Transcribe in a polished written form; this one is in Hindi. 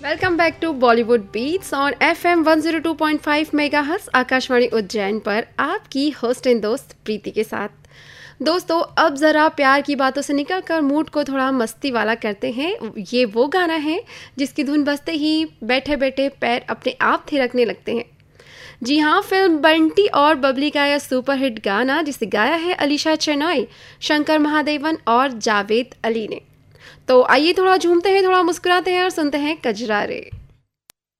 Welcome back to Bollywood beats on FM 102.5 megahertz Akashvani Ujjain पर आपकी होस्ट एंड दोस्त प्रीति के साथ। दोस्तों, अब ज़रा प्यार की बातों से निकलकर मूड को थोड़ा मस्ती वाला करते हैं। ये वो गाना है जिसकी धुन बजते ही बैठे बैठे पैर अपने आप थिरकने लगते हैं। जी हाँ, फिल्म बंटी और बबली का यह सुपरहिट गाना जिसे गाया है अलीशा चेनॉय, शंकर महादेवन और जावेद अली ने। तो आइए थोड़ा झूमते हैं, थोड़ा मुस्कुराते हैं और सुनते हैं कजरारे।